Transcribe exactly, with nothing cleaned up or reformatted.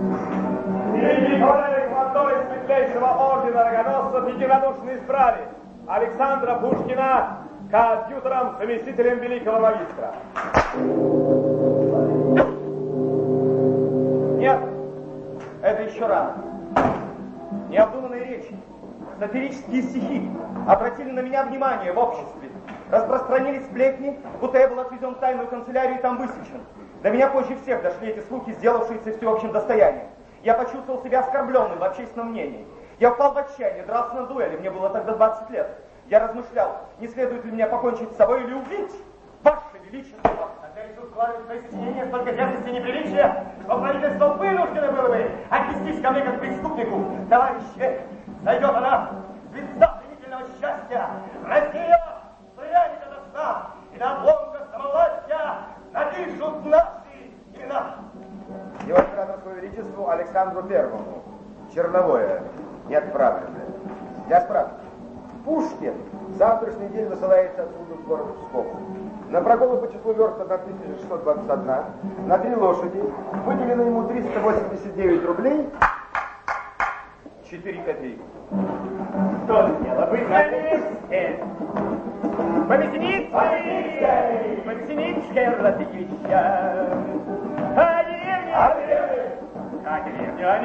И Николай Молодой светлейшего ордена рогоносцев единодушно избрали Александра Пушкина коадьютором, заместителем великого магистра. Нет, это еще рано. Необдуманные речи, сатирические стихи обратили на меня внимание в обществе. Распространились сплетни, будто я был отвезен в тайную канцелярию и там высечен. До меня позже всех дошли эти слухи, сделавшиеся всеобщим достоянием. Я почувствовал себя оскорбленным в общественном мнении. Я впал в отчаяние, дрался на дуэли, мне было тогда двадцать лет. Я размышлял, не следует ли мне покончить с собой или убить? Ваше Величество! Когда Иисус вкладывает в свои сочинения столько дерзости и неприличия, что правительство вынуждено было бы отнестись ко мне как преступнику. Товарищи, зайдет она, звезда пленительного счастья, Россия! Стояние до сна, и на обломках самовластия напишут наши имена. Его императорскому величеству Александру Первому. Черновое, неотправленное. Я спрашиваю. Пушкин в завтрашний день высылается отсюда в город Псков. На прогулку по числу верст одна тысяча шестьсот двадцать одна, на три лошади, выделено ему триста восемьдесят девять рублей, четыре копейки. Что дело? Вы знаете? Помесеницкий! Помесеницкий родилища! А деревня? А деревня? А деревня?